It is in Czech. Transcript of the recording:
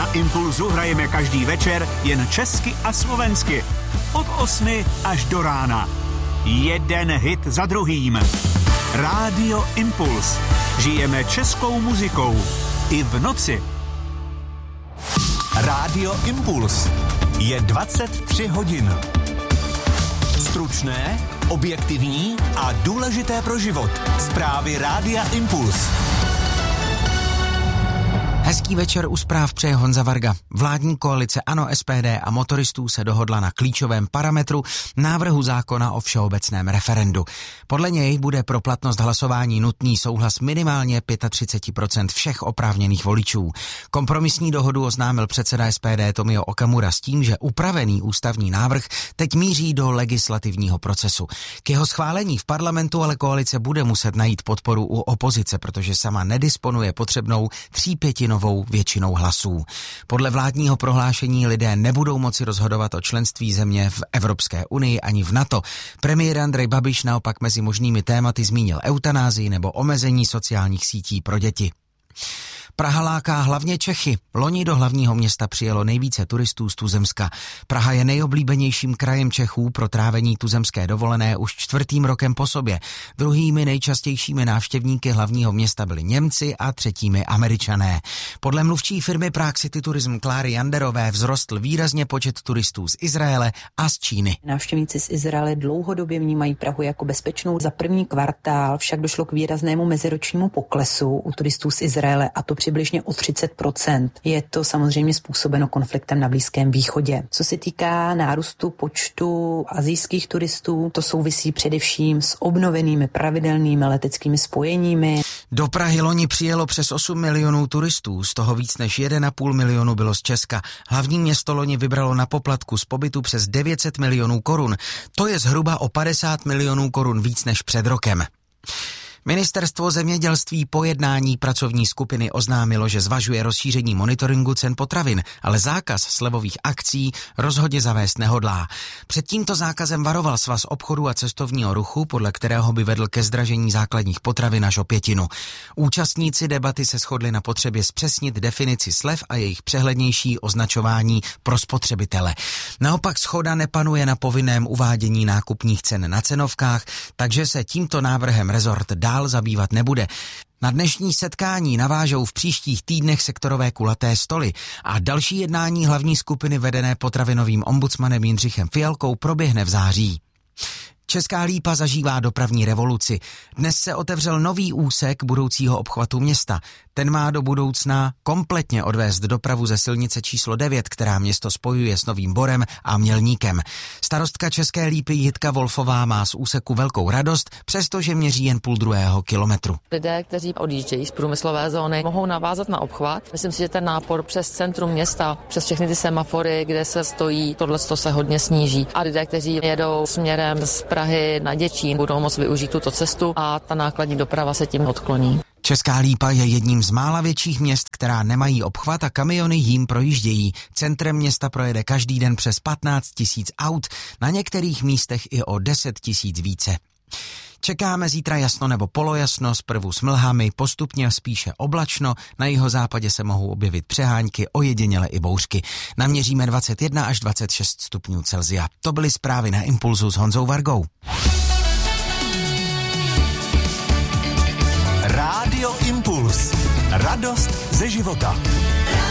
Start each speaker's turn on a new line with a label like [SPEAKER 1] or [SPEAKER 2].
[SPEAKER 1] Na Impulzu hrajeme každý večer jen česky a slovensky. Od 8 až do rána. Jeden hit za druhým. Rádio Impuls. Žijeme českou muzikou. I v noci.
[SPEAKER 2] Rádio Impuls. Je 23 hodin. Stručné, objektivní a důležité pro život. Zprávy Rádia Impuls.
[SPEAKER 3] Hezký večer u zpráv přeje Honza Varga. Vládní koalice ANO, SPD a motoristů se dohodla na klíčovém parametru návrhu zákona o všeobecném referendu. Podle něj bude pro platnost hlasování nutný souhlas minimálně 35% všech oprávněných voličů. Kompromisní dohodu oznámil předseda SPD Tomio Okamura s tím, že upravený ústavní návrh teď míří do legislativního procesu. K jeho schválení v parlamentu ale koalice bude muset najít podporu u opozice, protože sama nedisponuje potřebnou 3/5 většinou hlasů. Podle vládního prohlášení lidé nebudou moci rozhodovat o členství země v Evropské unii ani v NATO. Premiér Andrej Babiš naopak mezi možnými tématy zmínil eutanázii nebo omezení sociálních sítí pro děti. Praha láká hlavně Čechy. Loni do hlavního města přijelo nejvíce turistů z tuzemska. Praha je nejoblíbenějším krajem Čechů pro trávení tuzemské dovolené už 4. rokem po sobě. Druhými nejčastějšími návštěvníky hlavního města byli Němci a třetími Američané. Podle mluvčí firmy Prague City Tourism Kláry Janderové vzrostl výrazně počet turistů z Izraele a z Číny.
[SPEAKER 4] Návštěvníci z Izraele dlouhodobě vnímají Prahu jako bezpečnou. Za první kvartál však došlo k výraznému meziročnímu poklesu u turistů z Izraele, a to přibližně o 30%. Je to samozřejmě způsobeno konfliktem na Blízkém východě. Co se týká nárůstu počtu asijských turistů, to souvisí především s obnovenými pravidelnými leteckými spojeními.
[SPEAKER 3] Do Prahy loni přijelo přes 8 milionů turistů, z toho víc než 1,5 milionu bylo z Česka. Hlavní město loni vybralo na poplatku z pobytu přes 900 milionů korun. To je zhruba o 50 milionů korun víc než před rokem. Ministerstvo zemědělství po jednání pracovní skupiny oznámilo, že zvažuje rozšíření monitoringu cen potravin, ale zákaz slevových akcí rozhodně zavést nehodlá. Před tímto zákazem varoval Svaz obchodu a cestovního ruchu, podle kterého by vedl ke zdražení základních potravin až o 1/5. Účastníci debaty se shodli na potřebě zpřesnit definici slev a jejich přehlednější označování pro spotřebitele. Naopak shoda nepanuje na povinném uvádění nákupních cen na cenovkách, takže se tímto návrhem rezort dál zabývat nebude. Na dnešní setkání navážou v příštích týdnech sektorové kulaté stoly a další jednání hlavní skupiny vedené potravinovým ombudsmanem Jindřichem Fialkou proběhne v září. Česká Lípa zažívá dopravní revoluci. Dnes se otevřel nový úsek budoucího obchvatu města. Ten má do budoucna kompletně odvést dopravu ze silnice číslo 9, která město spojuje s Novým Borem a Mělníkem. Starostka České Lípy Jitka Wolfová má z úseku velkou radost, přestože měří jen 0,5 kilometru.
[SPEAKER 5] Lidé, kteří odjíždějí z průmyslové zóny, mohou navázat na obchvat. Myslím si, že ten nápor přes centrum města, přes všechny ty semafory, kde se stojí, tohleto se hodně sníží. A lidé, kteří jedou směrem z Prahy na Děčín, budou moct využít tuto cestu a ta nákladní doprava se tím odkloní.
[SPEAKER 3] Česká Lípa je jedním z mála větších měst, která nemají obchvat a kamiony jím projíždějí. Centrem města projede každý den přes 15 000 aut, na některých místech i o 10 000 více. Čekáme zítra jasno nebo polojasno, zprvu s mlhami, postupně spíše oblačno, na jihozápadě se mohou objevit přehánky, ojediněle i bouřky. Naměříme 21 až 26 stupňů Celsia. To byly zprávy na Impulzu s Honzou Vargou.
[SPEAKER 2] Rádio Impuls. Radost ze života.